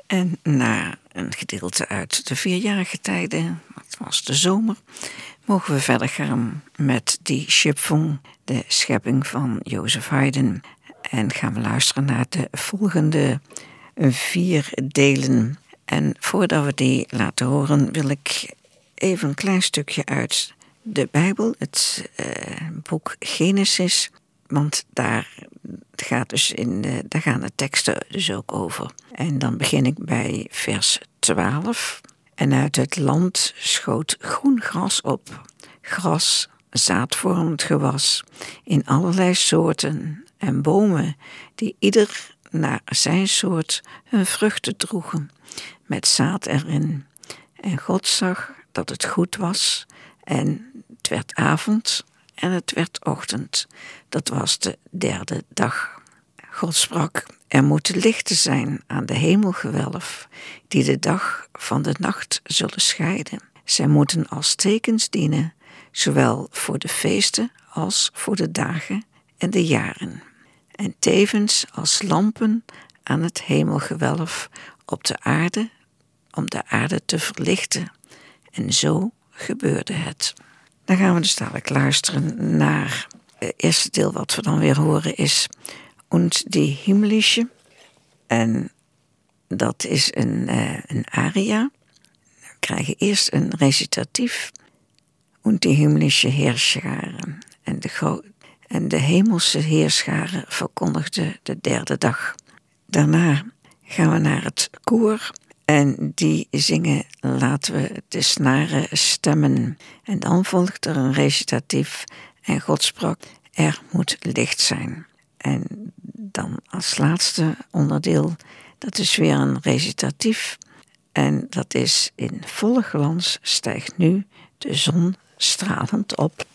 En na een gedeelte uit de 4-jarige tijden, het was de zomer, mogen we verder gaan met die Schöpfung, de schepping van Joseph Haydn. En gaan we luisteren naar de volgende 4 delen. En voordat we die laten horen, wil ik even een klein stukje uit de Bijbel, het boek Genesis. Want daar gaan de teksten dus ook over. En dan begin ik bij vers 12. En uit het land schoot groen gras op. Gras, zaadvormend gewas, in allerlei soorten. En bomen die ieder naar zijn soort hun vruchten droegen, met zaad erin. En God zag dat het goed was. En het werd avond en het werd ochtend. Dat was de 3e dag. God sprak: er moeten lichten zijn aan de hemelgewelf, die de dag van de nacht zullen scheiden. Zij moeten als tekens dienen, zowel voor de feesten als voor de dagen en de jaren. En tevens als lampen aan het hemelgewelf op de aarde, om de aarde te verlichten. En zo gebeurde het. Dan gaan we dus dadelijk luisteren naar het eerste deel wat we dan weer horen is Und die himmlische. En dat is een aria. We krijgen eerst een recitatief. Und die himmlische Heerscharen. En de hemelse heerscharen verkondigde de 3e dag. Daarna gaan we naar het koor. En die zingen: laten we de snaren stemmen. En dan volgt er een recitatief. En God sprak: er moet licht zijn. En dan als laatste onderdeel, dat is weer een recitatief. En dat is: in volle glans stijgt nu de zon stralend op.